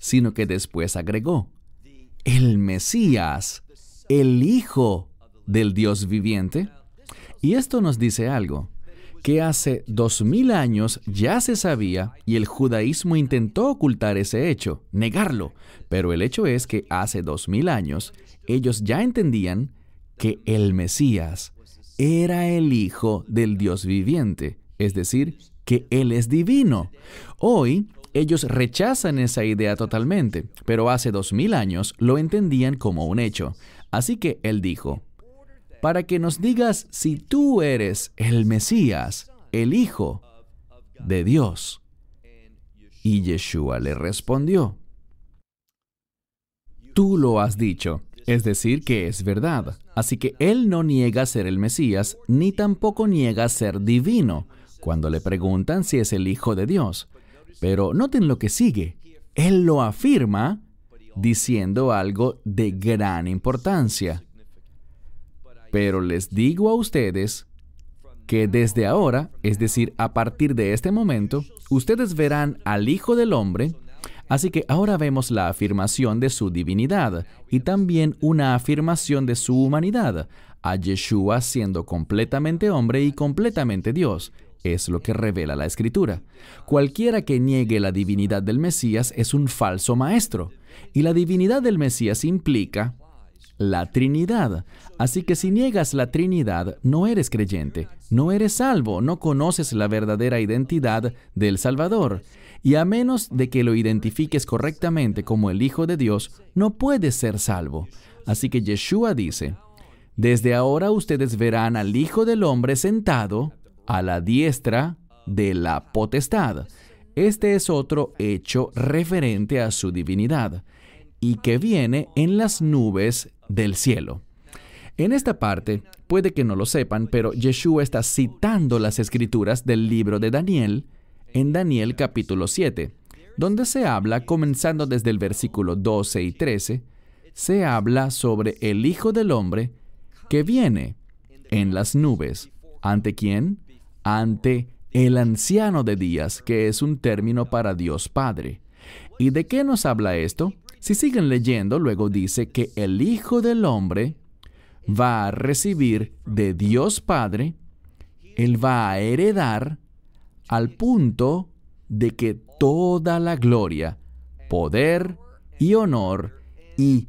sino que después agregó, el Mesías, el Hijo del Dios viviente. Y esto nos dice algo, que hace 2000 años ya se sabía y el judaísmo intentó ocultar ese hecho, negarlo. Pero el hecho es que hace 2000 años ellos ya entendían que el Mesías era el Hijo del Dios viviente, es decir, que Él es divino. Hoy ellos rechazan esa idea totalmente, pero hace 2000 años lo entendían como un hecho. Así que Él dijo, para que nos digas si tú eres el Mesías, el Hijo de Dios. Y Yeshua le respondió, tú lo has dicho, es decir, que es verdad. Así que Él no niega ser el Mesías, ni tampoco niega ser divino, cuando le preguntan si es el Hijo de Dios. Pero noten lo que sigue. Él lo afirma diciendo algo de gran importancia. Pero les digo a ustedes que desde ahora, es decir, a partir de este momento, ustedes verán al Hijo del Hombre. Así que ahora vemos la afirmación de su divinidad y también una afirmación de su humanidad, a Yeshua siendo completamente hombre y completamente Dios. Es lo que revela la Escritura. Cualquiera que niegue la divinidad del Mesías es un falso maestro. Y la divinidad del Mesías implica la Trinidad. Así que si niegas la Trinidad, no eres creyente, no eres salvo, no conoces la verdadera identidad del Salvador. Y a menos de que lo identifiques correctamente como el Hijo de Dios, no puedes ser salvo. Así que Yeshua dice, desde ahora ustedes verán al Hijo del Hombre sentado a la diestra de la potestad. Este es otro hecho referente a su divinidad y que viene en las nubes del cielo. En esta parte, puede que no lo sepan, pero Yeshua está citando las escrituras del libro de Daniel, en Daniel capítulo 7, donde se habla, comenzando desde el versículo 12 y 13, se habla sobre el Hijo del Hombre que viene en las nubes. ¿Ante quién? Ante el anciano de días, que es un término para Dios Padre. ¿Y de qué nos habla esto? Si siguen leyendo, luego dice que el Hijo del Hombre va a recibir de Dios Padre, Él va a heredar al punto de que toda la gloria, poder y honor y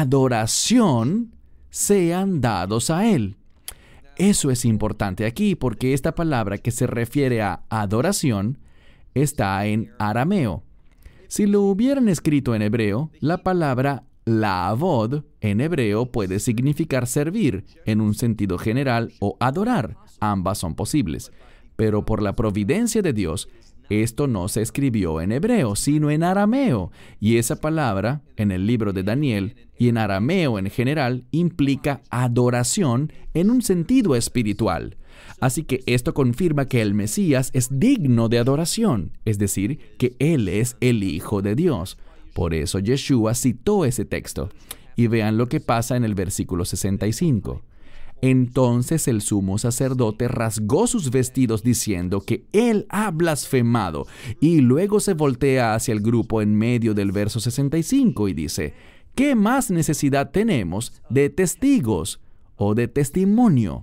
adoración sean dados a Él. Eso es importante aquí porque esta palabra que se refiere a adoración está en arameo. Si lo hubieran escrito en hebreo, la palabra laavod en hebreo puede significar servir en un sentido general o adorar. Ambas son posibles. Pero por la providencia de Dios, esto no se escribió en hebreo, sino en arameo. Y esa palabra, en el libro de Daniel y en arameo en general, implica adoración en un sentido espiritual. Así que esto confirma que el Mesías es digno de adoración, es decir, que Él es el Hijo de Dios. Por eso Yeshua citó ese texto. Y vean lo que pasa en el versículo 65. Entonces el sumo sacerdote rasgó sus vestidos diciendo que él ha blasfemado. Y luego se voltea hacia el grupo en medio del verso 65 y dice, ¿qué más necesidad tenemos de testigos o de testimonio?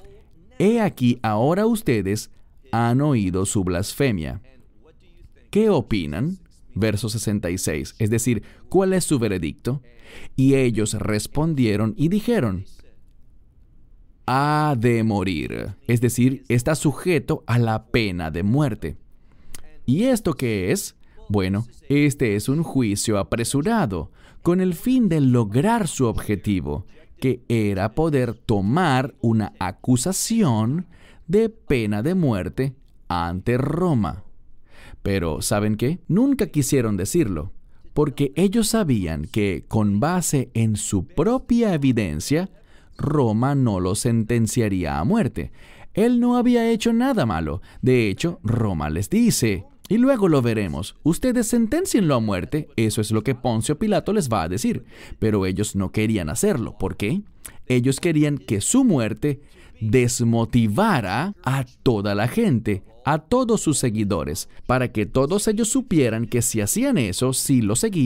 He aquí ahora ustedes han oído su blasfemia. ¿Qué opinan? Verso 66, es decir, ¿cuál es su veredicto? Y ellos respondieron y dijeron, ha de morir, es decir, está sujeto a la pena de muerte. ¿Y esto qué es? Bueno, este es un juicio apresurado, con el fin de lograr su objetivo, que era poder tomar una acusación de pena de muerte ante Roma. Pero, ¿saben qué? Nunca quisieron decirlo, porque ellos sabían que, con base en su propia evidencia, Roma no lo sentenciaría a muerte. Él no había hecho nada malo. De hecho, Roma les dice, y luego lo veremos, ustedes senténcienlo a muerte. Eso es lo que Poncio Pilato les va a decir. Pero ellos no querían hacerlo. ¿Por qué? Ellos querían que su muerte desmotivara a toda la gente, a todos sus seguidores, para que todos ellos supieran que si hacían eso, si lo seguían,